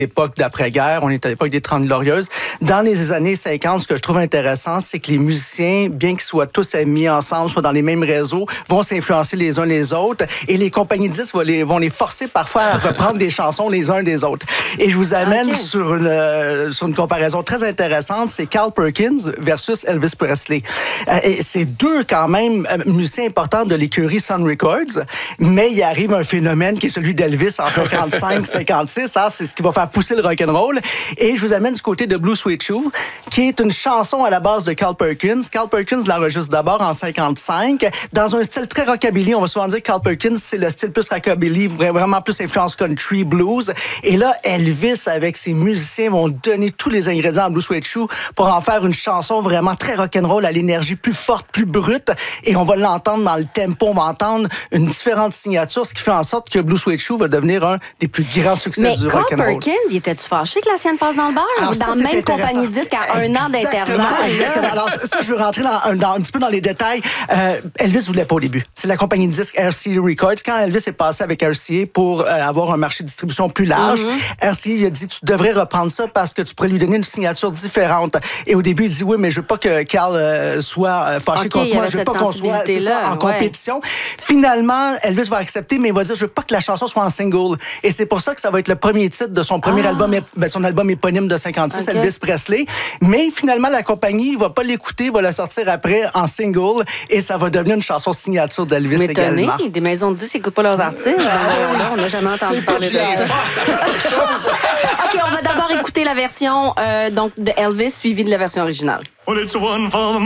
époque d'après-guerre, on est à l'époque des 30 Glorieuses. Dans les années 50, ce que je trouve intéressant, c'est que les musiciens, bien qu'ils soient tous mis ensemble, soient dans les mêmes réseaux, vont s'influencer les uns les autres et les compagnies de disques vont les forcer parfois à reprendre des chansons les uns des autres. Et je vous amène sur une comparaison très intéressante, c'est Carl Perkins versus Elvis Presley. Et c'est deux quand même musiciens importants de l'écurie Sun Records, mais il arrive un phénomène qui est celui d'Elvis en 55-56, hein, c'est ce qui va faire pousser le rock'n'roll. Et je vous amène du côté de Blue Suede Shoe, qui est une chanson à la base de Carl Perkins. Carl Perkins l'enregistre d'abord en 55, dans un style très rockabilly. On va souvent dire que Carl Perkins, c'est le style plus rockabilly, vraiment plus influence country, blues. Et là, Elvis, avec ses musiciens, vont donner tous les ingrédients à Blue Suede Shoe pour en faire une chanson vraiment très rock'n'roll, à l'énergie plus forte, plus brute. Et on va l'entendre dans le tempo, on va entendre une différente signature, ce qui fait en sorte que Blue Suede Shoe va devenir un des plus grands succès du rock'n'roll. Mais Carl Perkins, il était-tu fâché que la sienne passe dans le beurre? Alors, dans la même compagnie de disques à un an d'intervalle? Exactement. Alors, ça, je veux rentrer un petit peu dans les détails. Elvis voulait pas au début. C'est la compagnie de disques RCA Records. Quand Elvis est passé avec RCA pour avoir un marché de distribution plus large, RCA il a dit, tu devrais reprendre ça parce que tu pourrais lui donner une signature différente. Et au début, il dit, oui, mais je veux pas que Carl soit fâché contre moi. Je veux pas qu'on soit en compétition. Finalement, Elvis va accepter, mais il va dire, je veux pas que la chanson soit en single. Et c'est pour ça que ça va être le premier titre de son premier album, son album éponyme de 56, Elvis Presley. Mais finalement, la compagnie va pas l'écouter, va la sortir après en single et ça va devenir une chanson signature d'Elvis également. Des maisons de disques n'écoutent pas leurs artistes. On n'a jamais entendu parler de ça. OK, on va d'abord écouter la version donc de Elvis suivie de la version originale.